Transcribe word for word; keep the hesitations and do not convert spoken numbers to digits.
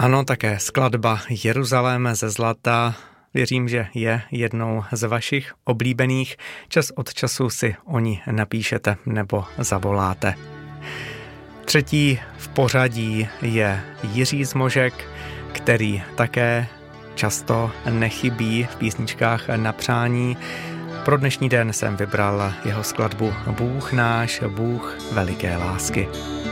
Ano, také skladba Jeruzalém ze zlata. Věřím, že je jednou z vašich oblíbených. Čas od času si o ní napíšete nebo zavoláte. Třetí v pořadí je Jiří Zmožek, který také často nechybí v písničkách na přání. Pro dnešní den jsem vybral jeho skladbu Bůh náš, Bůh veliké lásky.